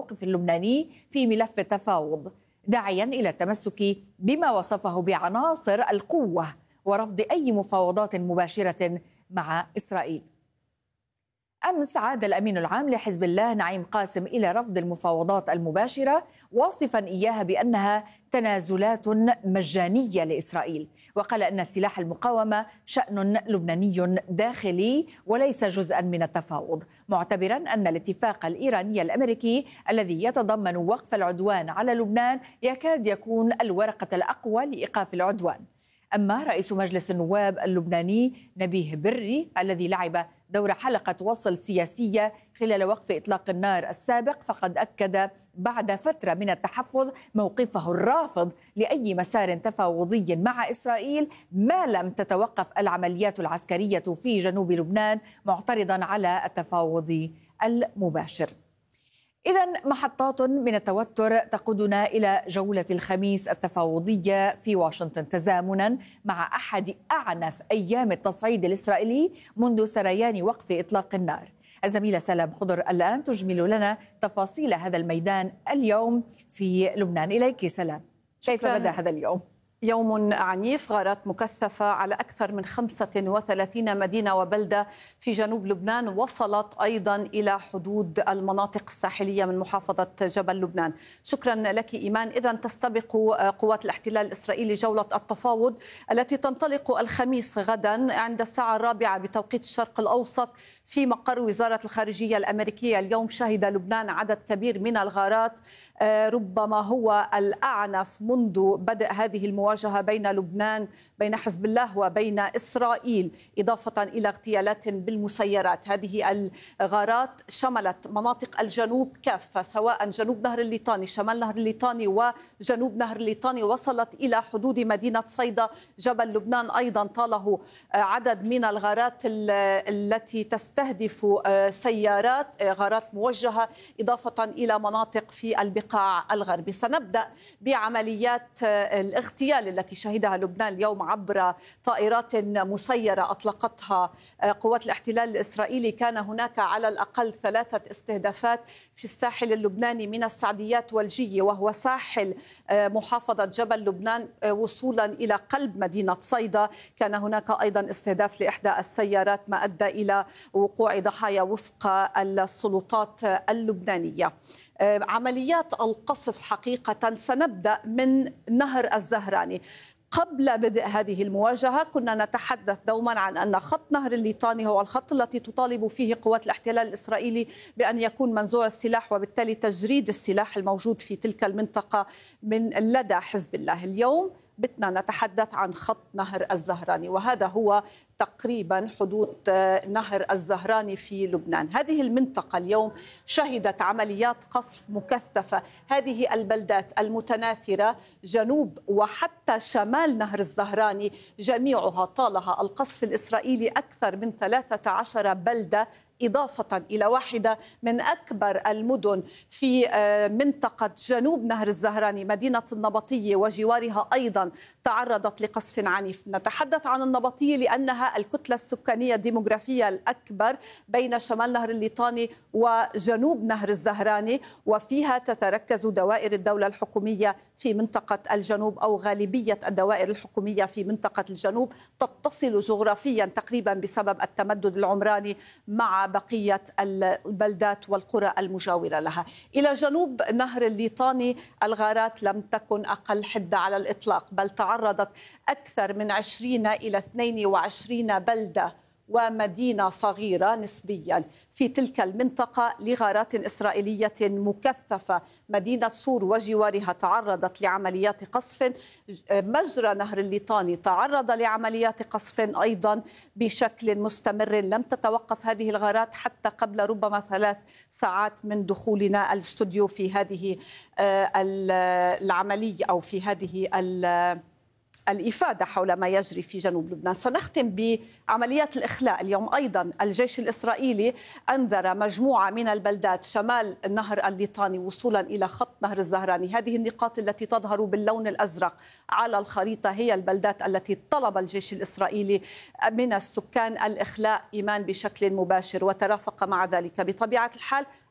الموقف اللبناني في ملف التفاوض، داعيا إلى التمسك بما وصفه بعناصر القوة ورفض أي مفاوضات مباشرة مع إسرائيل. أمس عاد الأمين العام لحزب الله نعيم قاسم إلى رفض المفاوضات المباشرة، واصفا إياها بأنها تنازلات مجانية لإسرائيل، وقال أن سلاح المقاومة شأن لبناني داخلي وليس جزءا من التفاوض، معتبرا أن الاتفاق الإيراني الأمريكي الذي يتضمن وقف العدوان على لبنان يكاد يكون الورقة الأقوى لإيقاف العدوان. أما رئيس مجلس النواب اللبناني نبيه بري الذي لعب دور حلقة وصل سياسية خلال وقف إطلاق النار السابق، فقد أكد بعد فترة من التحفظ موقفه الرافض لأي مسار تفاوضي مع إسرائيل ما لم تتوقف العمليات العسكرية في جنوب لبنان، معترضا على التفاوض المباشر. إذن محطات من التوتر تقودنا إلى جولة الخميس التفاوضية في واشنطن، تزامنا مع أحد أعنف أيام التصعيد الإسرائيلي منذ سريان وقف إطلاق النار. الزميلة سلام خضر الآن تجمل لنا تفاصيل هذا الميدان اليوم في لبنان. إليك سلام، كيف بدأ هذا اليوم؟ يوم عنيف، غارات مكثفة على أكثر من 35 مدينة وبلدة في جنوب لبنان، وصلت أيضا إلى حدود المناطق الساحلية من محافظة جبل لبنان. شكرا لك إيمان. إذن تستبق قوات الاحتلال الإسرائيلي جولة التفاوض التي تنطلق الخميس غدا عند الساعة 4 بتوقيت الشرق الأوسط في مقر وزارة الخارجية الأمريكية. اليوم شهد لبنان عدد كبير من الغارات، ربما هو الأعنف منذ بدء هذه المواجهة بين حزب الله وبين إسرائيل، إضافة إلى اغتيالات بالمسيرات. هذه الغارات شملت مناطق الجنوب كافة، سواء جنوب نهر الليطاني، شمال نهر الليطاني وجنوب نهر الليطاني، وصلت إلى حدود مدينة صيدا. جبل لبنان أيضا طاله عدد من الغارات التي تستهدف سيارات، غارات موجهة، إضافة إلى مناطق في البقاع الغربي. سنبدأ بعمليات الاغتيال التي شهدها لبنان اليوم عبر طائرات مسيرة أطلقتها قوات الاحتلال الإسرائيلي. كان هناك على الأقل 3 استهدافات في الساحل اللبناني من السعديات والجية، وهو ساحل محافظة جبل لبنان وصولا إلى قلب مدينة صيدا. كان هناك أيضا استهداف لإحدى السيارات ما أدى إلى وقوع ضحايا وفق السلطات اللبنانية. عمليات القصف حقيقة سنبدأ من نهر الزهراني. قبل بدء هذه المواجهة كنا نتحدث دوما عن أن خط نهر الليطاني هو الخط الذي تطالب فيه قوات الاحتلال الإسرائيلي بأن يكون منزوع السلاح، وبالتالي تجريد السلاح الموجود في تلك المنطقة من لدى حزب الله. اليوم بدنا نتحدث عن خط نهر الزهراني، وهذا هو تقريبا حدود نهر الزهراني في لبنان. هذه المنطقة اليوم شهدت عمليات قصف مكثفة. هذه البلدات المتناثرة جنوب وحتى شمال نهر الزهراني جميعها طالها القصف الإسرائيلي أكثر من 13 بلدة، إضافة إلى واحدة من أكبر المدن في منطقة جنوب نهر الزهراني، مدينة النبطية وجوارها أيضا تعرضت لقصف عنيف. نتحدث عن النبطية لأنها الكتلة السكانية الديموغرافية الأكبر بين شمال نهر الليطاني وجنوب نهر الزهراني، وفيها تتركز دوائر الدولة الحكومية في منطقة الجنوب، أو غالبية الدوائر الحكومية في منطقة الجنوب تتصل جغرافيا تقريبا بسبب التمدد العمراني مع بقية البلدات والقرى المجاورة لها. إلى جنوب نهر الليطاني الغارات لم تكن أقل حدة على الإطلاق، بل تعرضت أكثر من 20 إلى 22 بلدة ومدينة صغيرة نسبيا في تلك المنطقة لغارات إسرائيلية مكثفة. مدينة صور وجوارها تعرضت لعمليات قصف، مجرى نهر الليطاني تعرض لعمليات قصف أيضا بشكل مستمر. لم تتوقف هذه الغارات حتى قبل ربما 3 ساعات من دخولنا الاستوديو في هذه العملية أو في هذه الإفادة حول ما يجري في جنوب لبنان. سنختم بعمليات الإخلاء. اليوم أيضا الجيش الإسرائيلي أنذر مجموعة من البلدات شمال النهر الليطاني وصولا إلى خط نهر الزهراني. هذه النقاط التي تظهر باللون الأزرق على الخريطة هي البلدات التي طلب الجيش الإسرائيلي من السكان الإخلاء إيمان بشكل مباشر، وترافق مع ذلك بطبيعة الحال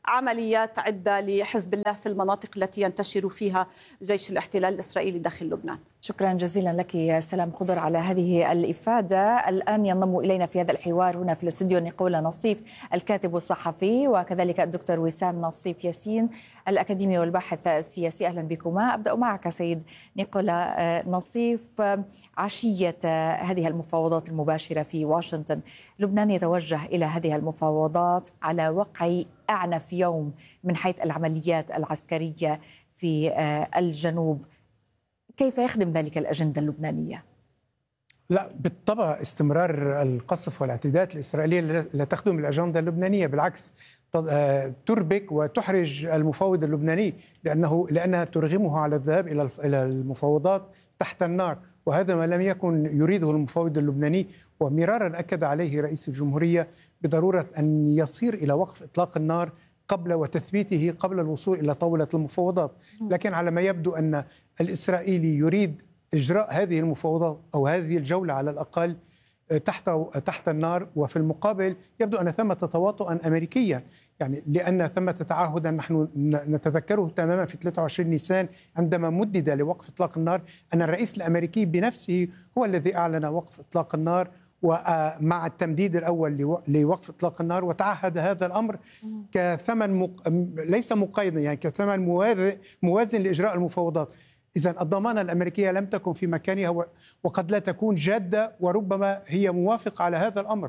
عمليات عدة لحزب الله في المناطق التي ينتشر فيها جيش الاحتلال الإسرائيلي داخل لبنان. شكرا جزيلا لك يا سلام خضر على هذه الإفادة. الآن ينضم إلينا في هذا الحوار هنا في الاستوديو نيقولا نصيف الكاتب الصحفي، وكذلك الدكتور وسام نصيف ياسين الأكاديمي والباحث السياسي. أهلا بكما. أبدأ معك سيد نيقولا نصيف. عشية هذه المفاوضات المباشرة في واشنطن، لبنان يتوجه إلى هذه المفاوضات على وقع أعنف يوم من حيث العمليات العسكرية في الجنوب. كيف يخدم ذلك الأجندة اللبنانية؟ لا بالطبع استمرار القصف والاعتداءات الإسرائيلية لا تخدم الأجندة اللبنانية، بالعكس تربك وتحرج المفاوض اللبناني لأنها ترغمه على الذهاب إلى المفاوضات تحت النار، وهذا ما لم يكن يريده المفاوض اللبناني. ومرارا أكد عليه رئيس الجمهورية بضرورة أن يصير إلى وقف إطلاق النار وتثبيته قبل الوصول إلى طاولة المفاوضات. لكن على ما يبدو أن الإسرائيلي يريد إجراء هذه المفاوضات أو هذه الجولة على الأقل تحت النار، وفي المقابل يبدو أن ثمة تواطؤا أمريكيا، يعني لأن ثمة تعهدا نحن نتذكره تماما في 23 نيسان عندما مدد لوقف إطلاق النار، أن الرئيس الأمريكي بنفسه هو الذي أعلن وقف إطلاق النار ومع التمديد الأول لوقف إطلاق النار، وتعهد هذا الأمر كثمن ليس مقيدا، يعني كثمن موازن لإجراء المفاوضات. إذن الضمانة الأمريكية لم تكن في مكانها، وقد لا تكون جادة، وربما هي موافقة على هذا الأمر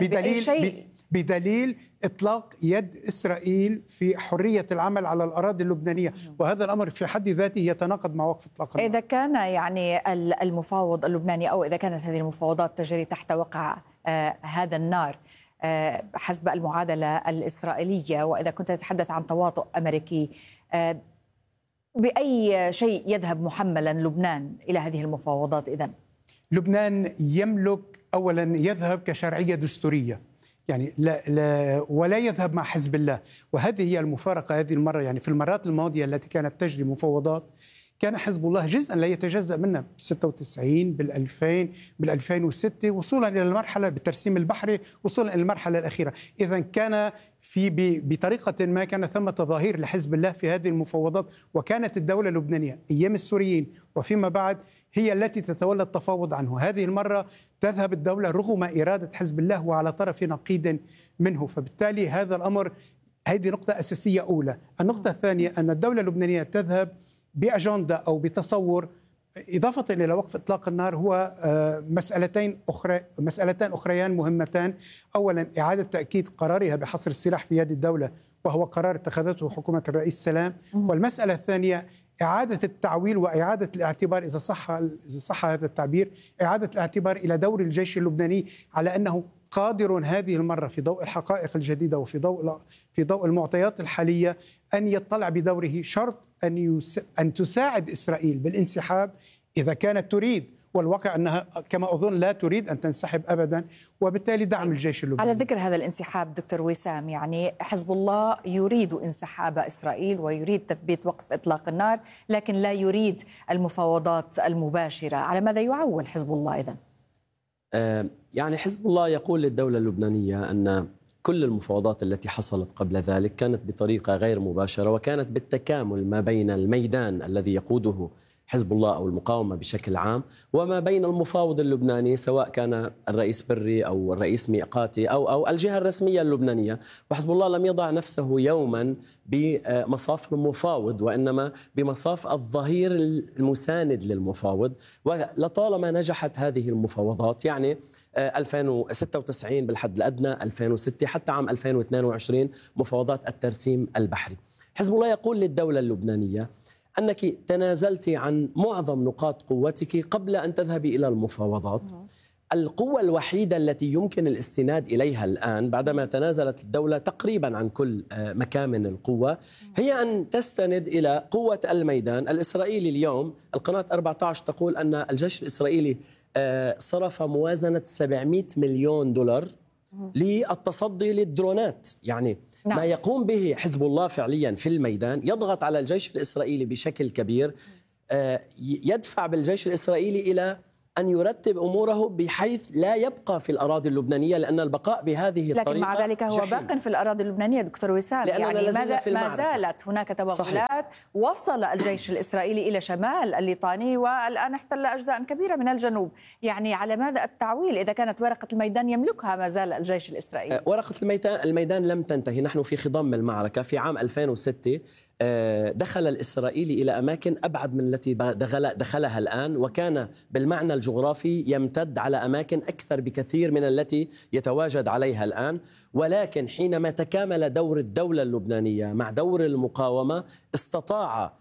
بدليل إطلاق يد إسرائيل في حرية العمل على الأراضي اللبنانية، وهذا الأمر في حد ذاته يتناقض مع وقف إطلاق النار. إذا كان يعني المفاوض اللبناني أو إذا كانت هذه المفاوضات تجري تحت وقع هذا النار حسب المعادلة الإسرائيلية، وإذا كنت تتحدث عن تواطؤ أمريكي، بأي شيء يذهب محملا لبنان إلى هذه المفاوضات؟ إذن لبنان يملك أولا يذهب كشرعية دستورية، يعني ولا يذهب مع حزب الله، وهذه هي المفارقة هذه المرة. يعني في المرات الماضية التي كانت تجري مفاوضات كان حزب الله جزءا لا يتجزأ منها، 96 بال2000 بال2006 وصولا إلى المرحلة بالترسيم البحري، وصولا إلى المرحلة الأخيرة. إذن كان بطريقة ما كان ثمة ظهير لحزب الله في هذه المفاوضات، وكانت الدولة اللبنانية أيام السوريين وفيما بعد هي التي تتولى التفاوض عنه. هذه المرة تذهب الدولة رغم إرادة حزب الله وعلى طرف نقيض منه، فبالتالي هذا الأمر، هذه نقطة أساسية أولى. النقطة الثانية أن الدولة اللبنانية تذهب بأجندة أو بتصور إضافة إلى وقف إطلاق النار هو مسألتان أخريان مهمتان. أولا إعادة تأكيد قرارها بحصر السلاح في يد الدولة، وهو قرار اتخذته حكومة الرئيس سلام. والمسألة الثانية إعادة التعويل وإعادة الاعتبار، إذا صح هذا التعبير، إعادة الاعتبار إلى دور الجيش اللبناني على أنه قادر هذه المرة في ضوء الحقائق الجديدة وفي ضوء المعطيات الحالية أن يطلع بدوره، شرط أن تساعد إسرائيل بالانسحاب إذا كانت تريد، والواقع أنها كما أظن لا تريد أن تنسحب أبدا، وبالتالي دعم الجيش اللبناني. على ذكر هذا الانسحاب دكتور وسام، يعني حزب الله يريد انسحاب إسرائيل ويريد تثبيت وقف إطلاق النار، لكن لا يريد المفاوضات المباشرة. على ماذا يعول حزب الله إذن؟ يعني حزب الله يقول للدولة اللبنانية أن كل المفاوضات التي حصلت قبل ذلك كانت بطريقة غير مباشرة، وكانت بالتكامل ما بين الميدان الذي يقوده حزب الله أو المقاومة بشكل عام وما بين المفاوض اللبناني، سواء كان الرئيس بري أو الرئيس ميقاتي أو الجهة الرسمية اللبنانية. وحزب الله لم يضع نفسه يوما بمصاف المفاوض، وإنما بمصاف الظهير المساند للمفاوض، ولطالما نجحت هذه المفاوضات. يعني 2096 بالحد الأدنى، 2006 حتى عام 2022 مفاوضات الترسيم البحري. حزب الله يقول للدولة اللبنانية أنك تنازلت عن معظم نقاط قوتك قبل أن تذهبي إلى المفاوضات. القوة الوحيدة التي يمكن الاستناد إليها الآن بعدما تنازلت الدولة تقريبا عن كل مكامن القوة هي أن تستند إلى قوة الميدان الإسرائيلي. اليوم القناة 14 تقول أن الجيش الإسرائيلي صرف موازنة 700 مليون دولار للتصدي للدرونات. يعني ما يقوم به حزب الله فعليا في الميدان يضغط على الجيش الإسرائيلي بشكل كبير، يدفع بالجيش الإسرائيلي إلى أن يرتب أموره بحيث لا يبقى في الأراضي اللبنانية، لأن البقاء بهذه الطريقة لكن مع ذلك هو جحيم. باق في الأراضي اللبنانية دكتور وسام، يعني ما زالت هناك توغلات. وصل الجيش الإسرائيلي إلى شمال الليطاني والآن احتل أجزاء كبيرة من الجنوب، يعني على ماذا التعويل إذا كانت ورقة الميدان يملكها ما زال الجيش الإسرائيلي؟ ورقة الميدان لم تنتهي، نحن في خضم المعركة. في عام 2006 دخل الإسرائيلي إلى أماكن أبعد من التي دخلها الآن، وكان بالمعنى الجغرافي يمتد على أماكن أكثر بكثير من التي يتواجد عليها الآن. ولكن حينما تكامل دور الدولة اللبنانية مع دور المقاومة، استطاع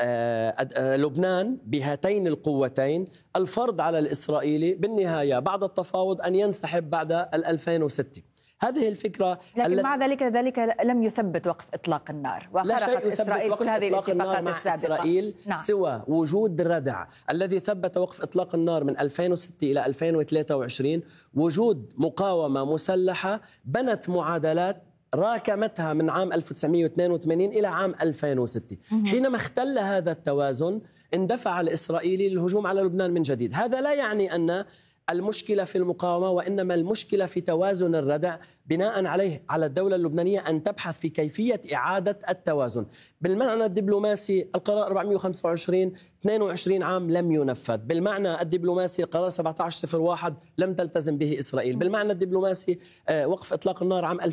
لبنان بهاتين القوتين الفرض على الإسرائيلي بالنهاية بعد التفاوض أن ينسحب بعد 2006. هذه الفكرة. لكن مع ذلك لم يثبت وقف إطلاق النار، وخرقت إسرائيل كل هذه الاتفاقات السابقة. إسرائيل سوى وجود الردع الذي ثبت وقف إطلاق النار من 2006 إلى 2023، وجود مقاومة مسلحة بنت معادلات راكمتها من عام 1982 إلى عام 2006. حينما اختل هذا التوازن اندفع الإسرائيلي للهجوم على لبنان من جديد. هذا لا يعني أن المشكلة في المقاومة، وإنما المشكلة في توازن الردع. بناء عليه على الدولة اللبنانية أن تبحث في كيفية إعادة التوازن. بالمعنى الدبلوماسي القرار 425 22 عام لم ينفذ. بالمعنى الدبلوماسي القرار 1701 لم تلتزم به إسرائيل. بالمعنى الدبلوماسي وقف إطلاق النار عام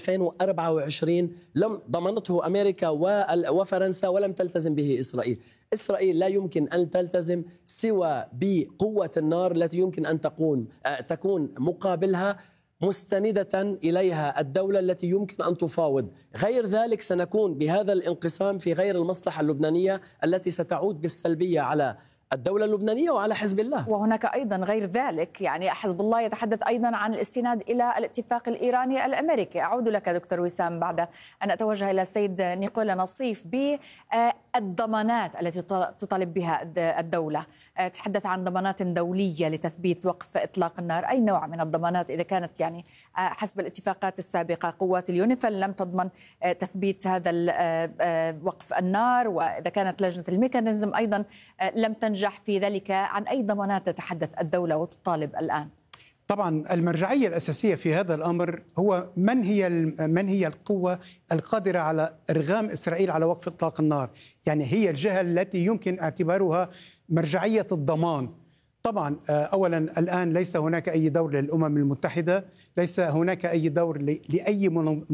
2024 لم ضمنته أمريكا وفرنسا ولم تلتزم به إسرائيل. إسرائيل لا يمكن أن تلتزم سوى بقوة النار التي يمكن أن تكون مقابلها مستندة إليها الدولة التي يمكن أن تفاوض. غير ذلك سنكون بهذا الانقسام في غير المصلحة اللبنانية التي ستعود بالسلبية على الدولة اللبنانية وعلى حزب الله. وهناك أيضا غير ذلك، يعني حزب الله يتحدث أيضا عن الاستناد إلى الاتفاق الإيراني الأمريكي. أعود لك دكتور وسام بعد أن أتوجه إلى السيد نيكولا نصيف بالضمانات التي تطالب بها الدولة. تحدث عن ضمانات دولية لتثبيت وقف إطلاق النار. أي نوع من الضمانات إذا كانت يعني حسب الاتفاقات السابقة قوات اليونيفيل لم تضمن تثبيت هذا وقف النار، وإذا كانت لجنة الميكانيزم أيضا لم تنجح في ذلك، عن أي ضمانات تتحدث الدولة وتطالب الآن؟ طبعا المرجعية الأساسية في هذا الأمر هو من هي القوة القادرة على إرغام إسرائيل على وقف إطلاق النار، يعني هي الجهة التي يمكن اعتبارها مرجعية الضمان. طبعا أولا الآن ليس هناك أي دور للأمم المتحدة، ليس هناك أي دور لأي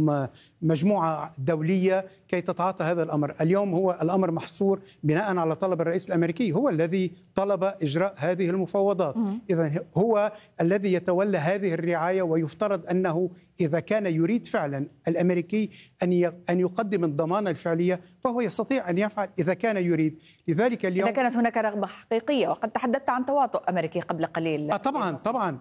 مجموعة دولية كي تتعاطى هذا الأمر. اليوم هو الأمر محصور بناء على طلب الرئيس الأمريكي، هو الذي طلب إجراء هذه المفاوضات. إذن هو الذي يتولى هذه الرعاية، ويفترض أنه إذا كان يريد فعلا الأمريكي أن يقدم الضمانة الفعلية فهو يستطيع أن يفعل إذا كان يريد. لذلك اليوم إذا كانت هناك رغبة حقيقية، وقد تحدثت عن تواطؤ أمريكي قبل قليل. طبعا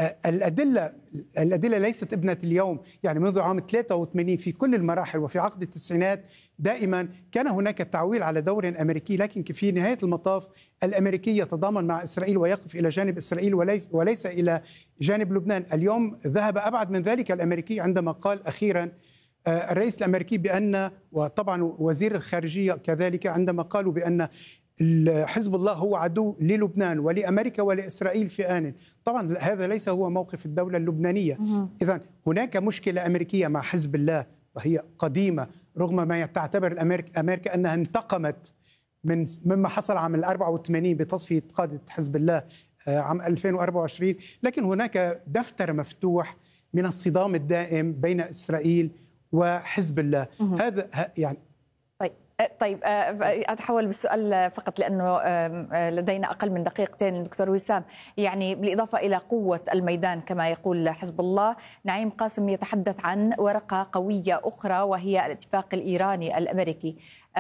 الأدلة ليست ابنة اليوم، يعني منذ عام 83 في كل المراحل وفي عقد التسعينات دائما كان هناك تعويل على دور أمريكي، لكن في نهاية المطاف الأمريكي يتضامن مع إسرائيل ويقف إلى جانب إسرائيل وليس إلى جانب لبنان. اليوم ذهب أبعد من ذلك الأمريكي عندما قال أخيرا الرئيس الأمريكي بأن، وطبعا وزير الخارجية كذلك، عندما قالوا بأن حزب الله هو عدو للبنان ولأمريكا ولإسرائيل في آن. طبعا هذا ليس هو موقف الدولة اللبنانية. إذن هناك مشكلة أمريكية مع حزب الله وهي قديمة، رغم ما تعتبر أمريكا أنها انتقمت مما حصل عام 84 بتصفية قادة حزب الله عام 2024، لكن هناك دفتر مفتوح من الصدام الدائم بين إسرائيل وحزب الله. هذا يعني طيب أتحول بالسؤال فقط لأنه لدينا أقل من دقيقتين دكتور وسام. يعني بالإضافة إلى قوة الميدان كما يقول حزب الله، نعيم قاسم يتحدث عن ورقة قوية أخرى وهي الاتفاق الإيراني الأمريكي.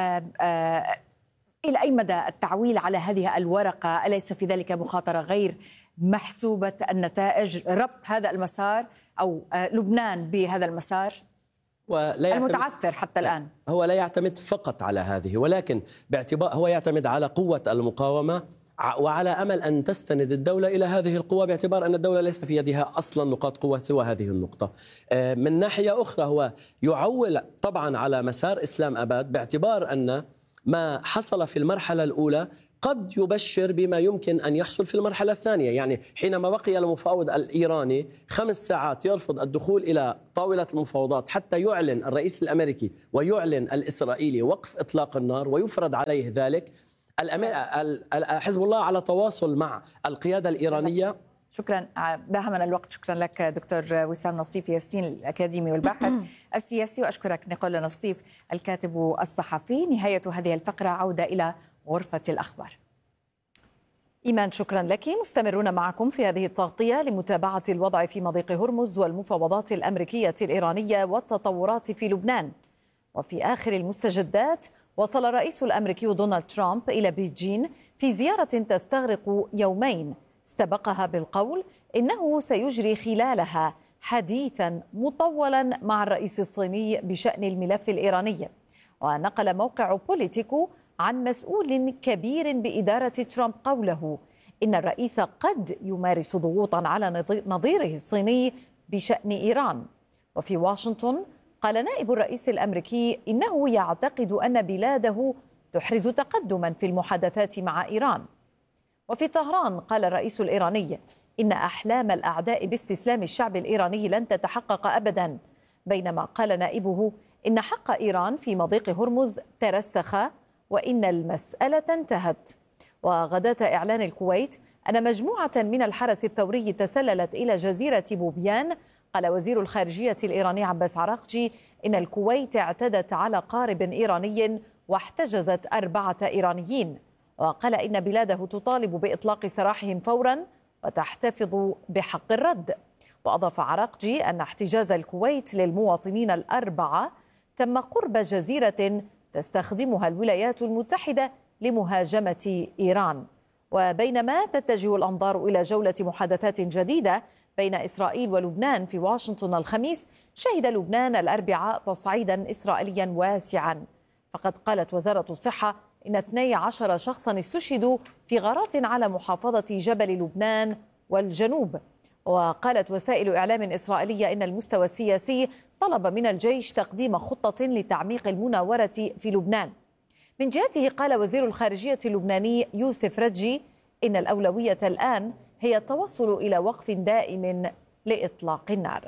إلى أي مدى التعويل على هذه الورقة؟ أليس في ذلك مخاطرة غير محسوبة النتائج ربط هذا المسار أو لبنان بهذا المسار المتعثر حتى الآن؟ هو لا يعتمد فقط على هذه، ولكن باعتبار هو يعتمد على قوة المقاومة وعلى أمل أن تستند الدولة إلى هذه القوة، باعتبار أن الدولة ليس في يدها أصلا نقاط قوة سوى هذه النقطة. من ناحية أخرى هو يعول طبعا على مسار إسلام أباد، باعتبار أن ما حصل في المرحلة الأولى قد يبشر بما يمكن أن يحصل في المرحلة الثانية. يعني حينما بقي المفاوض الإيراني 5 ساعات يرفض الدخول إلى طاولة المفاوضات حتى يعلن الرئيس الأمريكي ويعلن الإسرائيلي وقف إطلاق النار ويفرض عليه ذلك، حزب الله على تواصل مع القيادة الإيرانية. شكرا، داهمنا الوقت. شكرا لك دكتور وسام نصيف ياسين، الأكاديمي والباحث السياسي، وأشكرك نيكولا نصيف الكاتب الصحفي. نهاية هذه الفقرة، عودة إلى غرفة الأخبار. إيمان، شكرا لك. مستمرون معكم في هذه التغطية لمتابعة الوضع في مضيق هرمز والمفاوضات الأمريكية الإيرانية والتطورات في لبنان. وفي آخر المستجدات، وصل الرئيس الأمريكي دونالد ترامب إلى بيجين في زيارة تستغرق يومين، استبقها بالقول إنه سيجري خلالها حديثا مطولا مع الرئيس الصيني بشأن الملف الإيراني. ونقل موقع بوليتيكو عن مسؤول كبير بإدارة ترامب قوله إن الرئيس قد يمارس ضغوطا على نظيره الصيني بشأن إيران. وفي واشنطن، قال نائب الرئيس الأمريكي إنه يعتقد أن بلاده تحرز تقدما في المحادثات مع إيران. وفي طهران، قال الرئيس الإيراني إن أحلام الأعداء باستسلام الشعب الإيراني لن تتحقق أبدا، بينما قال نائبه إن حق إيران في مضيق هرمز ترسخ وإن المسألة انتهت. وغداة إعلان الكويت أن مجموعة من الحرس الثوري تسللت إلى جزيرة بوبيان، قال وزير الخارجية الإيراني عباس عراقجي إن الكويت اعتدت على قارب إيراني واحتجزت 4 إيرانيين. وقال إن بلاده تطالب بإطلاق سراحهم فورا وتحتفظ بحق الرد. وأضاف عراقجي أن احتجاز الكويت للمواطنين ال4 تم قرب جزيرة تستخدمها الولايات المتحدة لمهاجمة إيران. وبينما تتجه الأنظار إلى جولة محادثات جديدة بين إسرائيل ولبنان في واشنطن الخميس، شهد لبنان الأربعاء تصعيدا إسرائيليا واسعا. فقد قالت وزارة الصحة إن 12 شخصا استشهدوا في غارات على محافظة جبل لبنان والجنوب. وقالت وسائل إعلام إسرائيلية إن المستوى السياسي طلب من الجيش تقديم خطة لتعميق المناورة في لبنان. من جهته، قال وزير الخارجية اللبناني يوسف رجي إن الأولوية الآن هي التوصل إلى وقف دائم لإطلاق النار.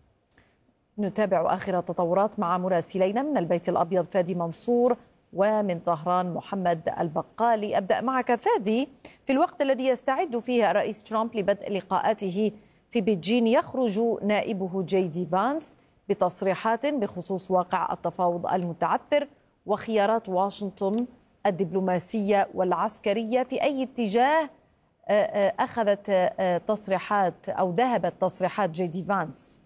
نتابع آخر التطورات مع مراسلينا من البيت الأبيض فادي منصور، ومن طهران محمد البقالي. أبدأ معك فادي. في الوقت الذي يستعد فيه الرئيس ترامب لبدء لقاءاته في بيجين، يخرج نائبه جي دي فانس بتصريحات بخصوص واقع التفاوض المتعثر وخيارات واشنطن الدبلوماسية والعسكرية. في أي اتجاه أخذت تصريحات أو ذهبت تصريحات جي دي فانس؟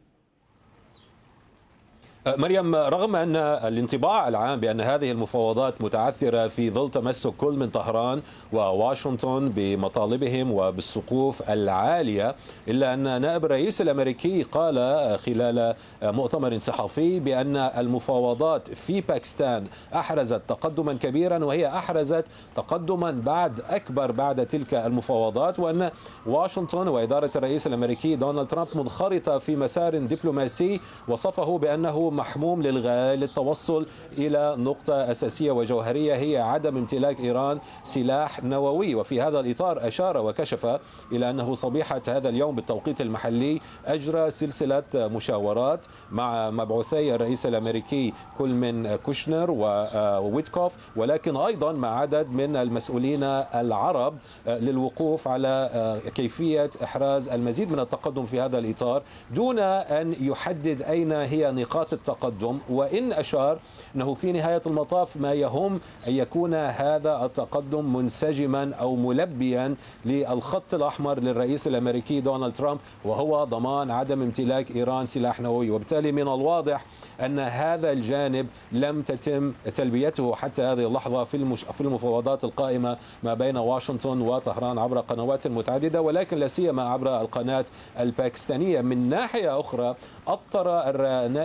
مريم، رغم أن الانطباع العام بأن هذه المفاوضات متعثرة في ظل تمسك كل من طهران وواشنطن بمطالبهم وبالسقوف العالية، إلا أن نائب الرئيس الأمريكي قال خلال مؤتمر صحفي بأن المفاوضات في باكستان أحرزت تقدما كبيرا، وهي أحرزت تقدما بعد أكبر بعد تلك المفاوضات، وأن واشنطن وإدارة الرئيس الأمريكي دونالد ترامب منخرطة في مسار دبلوماسي وصفه بأنه محموم للغاية للتوصل إلى نقطة أساسية وجوهرية هي عدم امتلاك إيران سلاح نووي. وفي هذا الإطار أشار وكشف إلى أنه صبيحة هذا اليوم بالتوقيت المحلي أجرى سلسلة مشاورات مع مبعوثي الرئيس الأمريكي كل من كوشنر وويتكوف، ولكن أيضا مع عدد من المسؤولين العرب للوقوف على كيفية إحراز المزيد من التقدم في هذا الإطار، دون أن يحدد أين هي نقاط التقدم. وإن أشار أنه في نهاية المطاف ما يهم أن يكون هذا التقدم منسجما أو ملبيا للخط الأحمر للرئيس الأمريكي دونالد ترامب، وهو ضمان عدم امتلاك إيران سلاح نووي. وبالتالي من الواضح أن هذا الجانب لم تتم تلبيته حتى هذه اللحظة في المفاوضات القائمة ما بين واشنطن وطهران عبر قنوات متعددة، ولكن لا سيما عبر القناة الباكستانية. من ناحية أخرى، أطر نائب الرئيس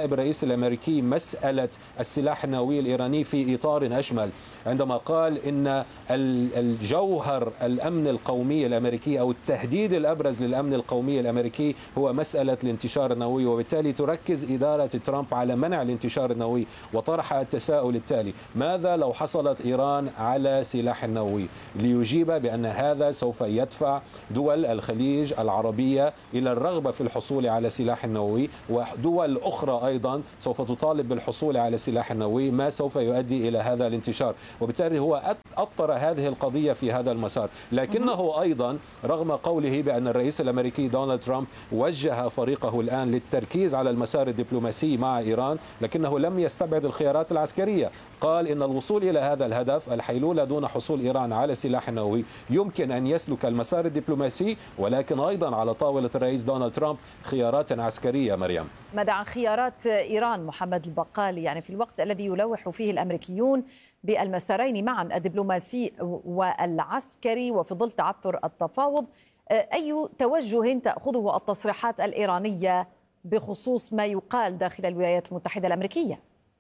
الرئيس الأمريكي مسألة السلاح النووي الإيراني في إطار أشمل، عندما قال إن الجوهر الأمن القومي الأمريكي أو التهديد الأبرز للأمن القومي الأمريكي هو مسألة الانتشار النووي، وبالتالي تركز إدارة ترامب على منع الانتشار النووي. وطرح التساؤل التالي: ماذا لو حصلت إيران على سلاح نووي؟ ليجيب بأن هذا سوف يدفع دول الخليج العربية إلى الرغبة في الحصول على سلاح نووي، ودول أخرى أيضا سوف تطالب بالحصول على سلاح نووي، ما سوف يؤدي إلى هذا الانتشار. وبالتالي هو أطر هذه القضية في هذا المسار، لكنه أيضا رغم قوله بأن الرئيس الأمريكي دونالد ترامب وجه فريقه الآن للتركيز على المسار الدبلوماسي مع إيران، لكنه لم يستبعد الخيارات العسكرية. قال إن الوصول إلى هذا الهدف، الحيلولة دون حصول إيران على سلاح نووي، يمكن أن يسلك المسار الدبلوماسي، ولكن أيضا على طاولة الرئيس دونالد ترامب خيارات عسكرية. مريم، ماذا عن خيارات إيران محمد البقالي؟ يعني في الوقت الذي يلوح فيه الأمريكيون بالمسارين معا الدبلوماسي والعسكري وفي ظل تعثر التفاوض، أي توجه تأخذه التصريحات الإيرانية بخصوص ما يقال داخل الولايات المتحدة الأمريكية؟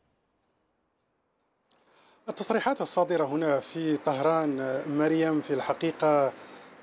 التصريحات الصادرة هنا في طهران مريم في الحقيقة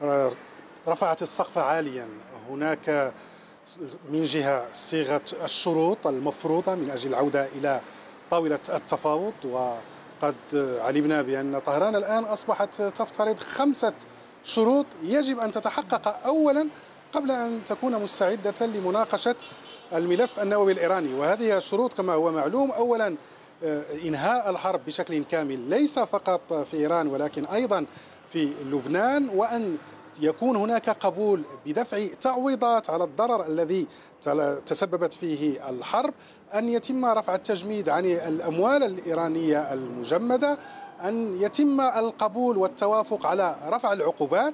رفعت السقف عاليا. هناك من جهة صيغة الشروط المفروضة من أجل العودة إلى طاولة التفاوض، وقد علمنا بأن طهران الآن أصبحت تفترض 5 شروط يجب أن تتحقق أولا قبل أن تكون مستعدة لمناقشة الملف النووي الإيراني. وهذه الشروط كما هو معلوم: أولا إنهاء الحرب بشكل كامل، ليس فقط في إيران ولكن أيضا في لبنان، وأن يكون هناك قبول بدفع تعويضات على الضرر الذي تسببت فيه الحرب، أن يتم رفع التجميد عن الأموال الإيرانية المجمدة، أن يتم القبول والتوافق على رفع العقوبات،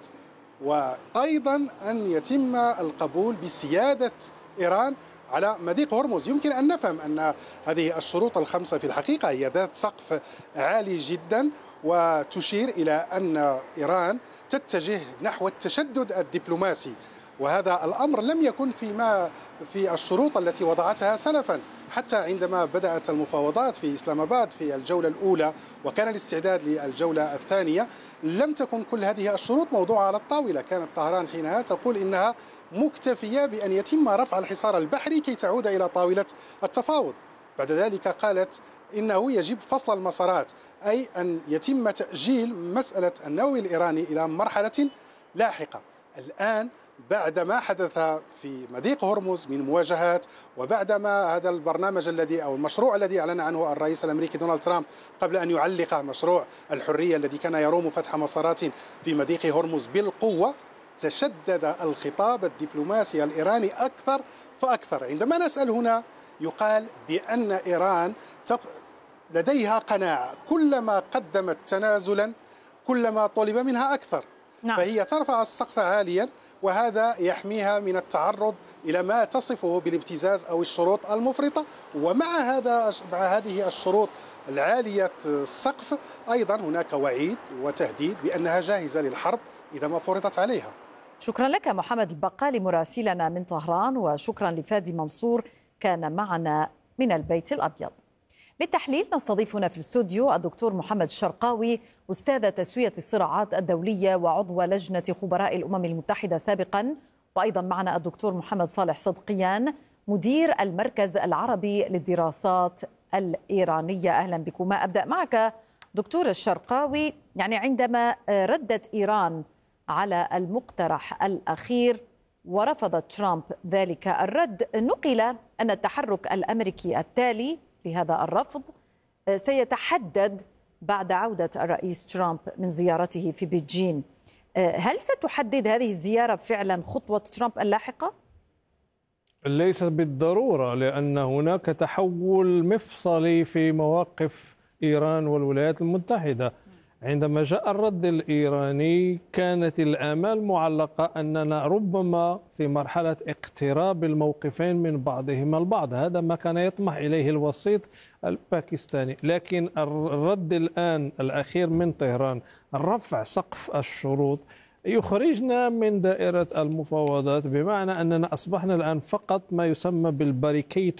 وأيضا أن يتم القبول بسيادة إيران على مضيق هرمز. يمكن أن نفهم أن هذه الشروط ال5 في الحقيقة هي ذات سقف عالي جدا، وتشير إلى أن إيران تتجه نحو التشدد الدبلوماسي، وهذا الأمر لم يكن في الشروط التي وضعتها سلفا. حتى عندما بدأت المفاوضات في إسلام آباد في الجولة الأولى وكان الاستعداد للجولة الثانية، لم تكن كل هذه الشروط موضوعة على الطاولة. كانت طهران حينها تقول إنها مكتفية بأن يتم رفع الحصار البحري كي تعود إلى طاولة التفاوض. بعد ذلك قالت إنه يجب فصل المسارات، أي أن يتم تأجيل مسألة النووي الإيراني إلى مرحلة لاحقة. الآن بعد ما حدث في مضيق هرمز من مواجهات، وبعدما هذا البرنامج الذي أو المشروع الذي أعلن عنه الرئيس الأمريكي دونالد ترامب قبل أن يعلق مشروع الحرية الذي كان يروم فتح مسارات في مضيق هرمز بالقوة، تشدد الخطاب الدبلوماسي الإيراني أكثر فأكثر. عندما نسأل هنا يقال بأن إيران لديها قناعة، كلما قدمت تنازلا كلما طلب منها أكثر. نعم. فهي ترفع السقف عاليا، وهذا يحميها من التعرض إلى ما تصفه بالابتزاز أو الشروط المفرطة. ومع هذه الشروط العالية السقف أيضا هناك وعيد وتهديد بأنها جاهزة للحرب إذا ما فرضت عليها. شكرا لك محمد البقالي مراسلنا من طهران، وشكرا لفادي منصور كان معنا من البيت الأبيض. للتحليل نستضيف هنا في الاستوديو الدكتور محمد الشرقاوي، أستاذ تسوية الصراعات الدولية وعضو لجنة خبراء الأمم المتحدة سابقا، وأيضا معنا الدكتور محمد صالح صدقيان مدير المركز العربي للدراسات الإيرانية. أهلا بكما. أبدأ معك دكتور الشرقاوي، يعني عندما ردت إيران على المقترح الأخير ورفض ترامب ذلك الرد، نقل أن التحرك الأمريكي التالي لهذا الرفض سيتحدد بعد عودة الرئيس ترامب من زيارته في بيجين. هل ستحدد هذه الزيارة فعلا خطوة ترامب اللاحقة؟ ليس بالضرورة، لأن هناك تحول مفصلي في مواقف إيران والولايات المتحدة. عندما جاء الرد الإيراني كانت الآمال معلقة أننا ربما في مرحلة اقتراب الموقفين من بعضهما البعض، هذا ما كان يطمح إليه الوسيط الباكستاني. لكن الرد الآن الأخير من طهران، رفع سقف الشروط، يخرجنا من دائرة المفاوضات، بمعنى أننا أصبحنا الآن فقط ما يسمى بالباريكيتد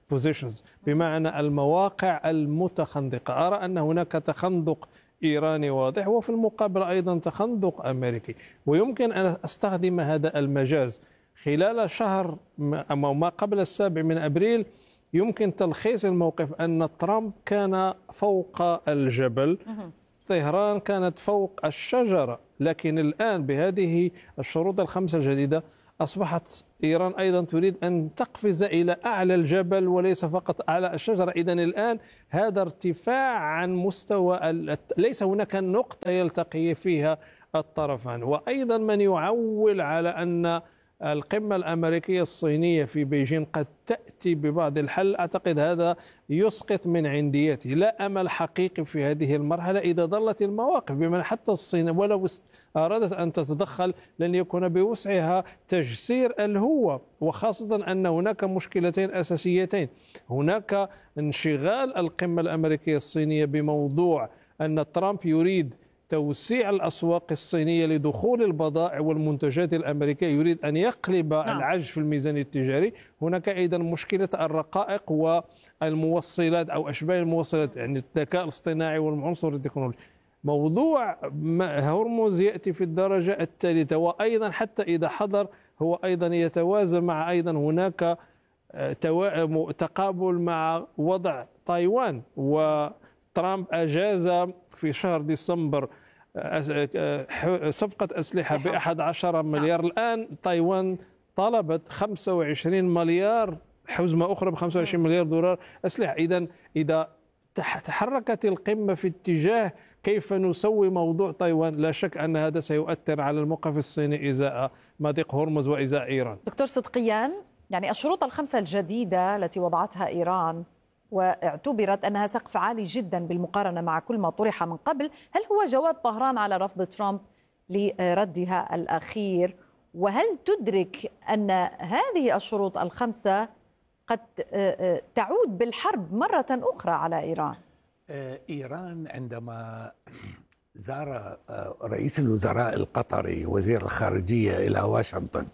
positions، بمعنى المواقع المتخندقة. أرى أن هناك تخندق إيراني واضح، وفي المقابل أيضا تخندق أمريكي. ويمكن أن أستخدم هذا المجاز خلال شهر أو ما قبل 7 أبريل. يمكن تلخيص الموقف أن ترامب كان فوق الجبل، طهران كانت فوق الشجرة، لكن الآن بهذه الشروط الخمسة الجديدة أصبحت إيران أيضا تريد أن تقفز إلى أعلى الجبل وليس فقط أعلى الشجرة. إذن الآن هذا ارتفاع عن مستوى ليس هناك نقطة يلتقي فيها الطرفان. وأيضا من يعول على أن القمة الأمريكية الصينية في بيجين قد تأتي ببعض الحل، أعتقد هذا يسقط من عنديته. لا أمل حقيقي في هذه المرحلة إذا ظلت المواقف، بمن حتى الصين ولو أرادت أن تتدخل لن يكون بوسعها تجسير الهوة، وخاصة أن هناك مشكلتين أساسيتين. هناك انشغال القمة الأمريكية الصينية بموضوع أن ترامب يريد توسيع الأسواق الصينية لدخول البضائع والمنتجات الأمريكية، يريد أن يقلب العجز في الميزان التجاري. هناك أيضا مشكلة الرقائق والموصلات أو أشباه الموصلات، يعني الذكاء الاصطناعي والعنصر التكنولوجي. موضوع هرمز يأتي في الدرجة الثالثة، وأيضا حتى إذا حضر هو أيضا يتوازى مع أيضا هناك تقابل مع وضع تايوان. وترامب أجاز في شهر ديسمبر صفقة أسلحة ب11 مليار. الآن تايوان طلبت 25 مليار، حزمة أخرى ب25 مليار دولار أسلحة. إذا تحركت القمة في اتجاه كيف نسوي موضوع تايوان، لا شك أن هذا سيؤثر على الموقف الصيني إزاء مضيق هرمز وإزاء إيران. دكتور صدقيان، يعني الشروط الخمسة الجديدة التي وضعتها إيران واعتبرت أنها سقف عالي جدا بالمقارنة مع كل ما طرح من قبل، هل هو جواب طهران على رفض ترامب لردها الأخير؟ وهل تدرك أن هذه الشروط الخمسة قد تعود بالحرب مرة أخرى على إيران؟ إيران عندما زار رئيس الوزراء القطري وزير الخارجية إلى واشنطن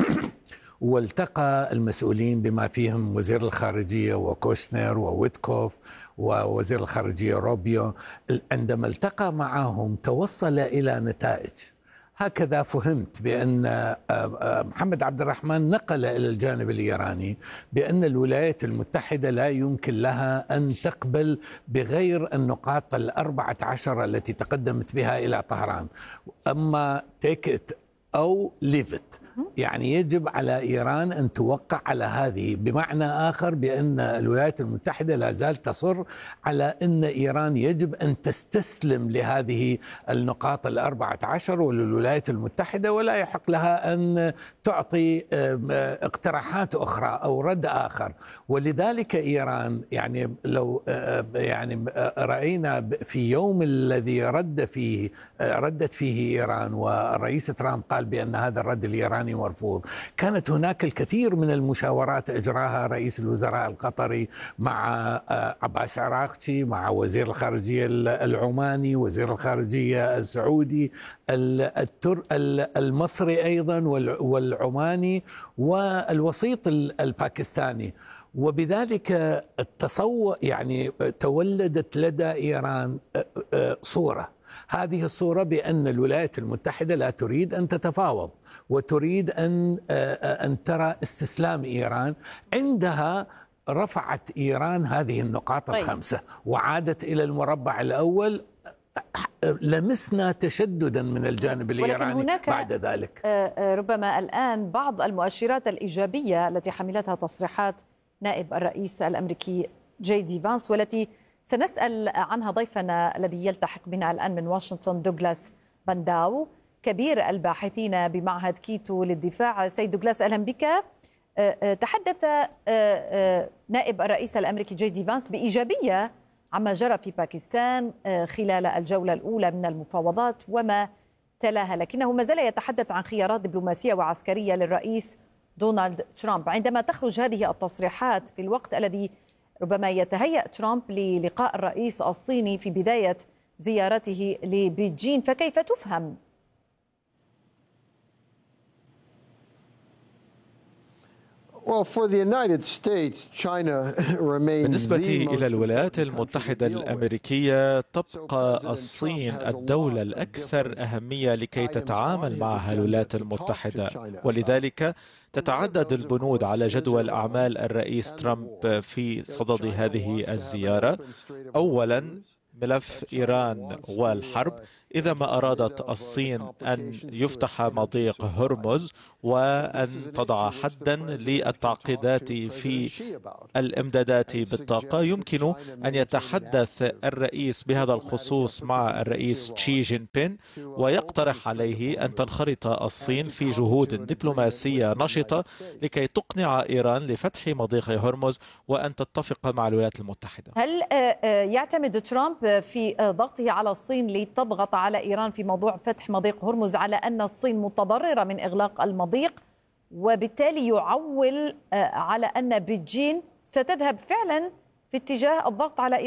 والتقى المسؤولين بما فيهم وزير الخارجية وكوشنر وويتكوف ووزير الخارجية روبيو، عندما التقى معهم توصل إلى نتائج. هكذا فهمت بأن محمد عبد الرحمن نقل إلى الجانب الإيراني بأن الولايات المتحدة لا يمكن لها أن تقبل بغير النقاط 14 التي تقدمت بها إلى طهران، أما take it أو leave it. يعني يجب على إيران أن توقع على هذه، بمعنى آخر بأن الولايات المتحدة لا زالت تصر على أن إيران يجب أن تستسلم لهذه النقاط 14 وللولايات المتحدة، ولا يحق لها أن تعطي اقتراحات أخرى أو رد آخر. ولذلك إيران يعني لو يعني رأينا في يوم الذي ردت فيه إيران والرئيس ترامب قال بأن هذا الرد الإيراني مرفوض، كانت هناك الكثير من المشاورات أجراها رئيس الوزراء القطري مع عباس عراقچي، مع وزير الخارجية العماني، وزير الخارجية السعودي، المصري أيضا والعماني، والوسيط الباكستاني. وبذلك يعني تولدت لدى إيران صورة، هذه الصورة بأن الولايات المتحدة لا تريد أن تتفاوض وتريد أن ترى استسلام إيران. عندها رفعت إيران هذه النقاط الخمسة وعادت إلى المربع الأول. لمسنا تشددا من الجانب الإيراني بعد ذلك. ربما الآن بعض المؤشرات الإيجابية التي حملتها تصريحات نائب الرئيس الأمريكي جي دي فانس، والتي سنسأل عنها ضيفنا الذي يلتحق بنا الآن من واشنطن دوغلاس بانداو، كبير الباحثين بمعهد كيتو للدفاع. سيد دوغلاس، أهلا بك. تحدث نائب الرئيس الأمريكي جي دي فانس بإيجابية عما جرى في باكستان خلال الجولة الأولى من المفاوضات وما تلاها، لكنه ما زال يتحدث عن خيارات دبلوماسية وعسكرية للرئيس دونالد ترامب. عندما تخرج هذه التصريحات في الوقت الذي ربما يتهيأ ترامب للقاء الرئيس الصيني في بداية زيارته لبيجين، فكيف تفهم؟ بالنسبة إلى الولايات المتحدة الأمريكية تبقى الصين الدولة الأكثر أهمية لكي تتعامل معها الولايات المتحدة، ولذلك تتعدد البنود على جدول أعمال الرئيس ترامب في صدد هذه الزيارة. أولاً ملف إيران والحرب. إذا ما أرادت الصين أن يفتح مضيق هرمز وأن تضع حدا للتعقيدات في الإمدادات بالطاقة، يمكن أن يتحدث الرئيس بهذا الخصوص مع الرئيس شي جين بين ويقترح عليه أن تنخرط الصين في جهود دبلوماسية نشطة لكي تقنع إيران لفتح مضيق هرمز وأن تتفق مع الولايات المتحدة. هل يعتمد ترامب في ضغطه على الصين لتضغط على إيران في موضوع فتح مضيق هرمز على أن الصين متضررة من إغلاق المضيق، وبالتالي يعول على أن بيجين ستذهب فعلا في اتجاه الضغط على إيران؟